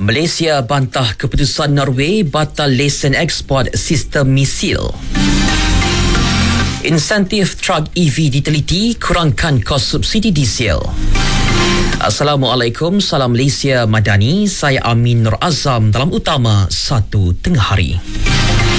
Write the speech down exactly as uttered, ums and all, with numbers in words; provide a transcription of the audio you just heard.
Malaysia bantah keputusan Norway batal lesen ekspor sistem misil. Insentif truk E V diteliti, kurangkan kos subsidi diesel. Assalamualaikum, salam Malaysia Madani. Saya Amin Nur Azam dalam utama satu tengah hari.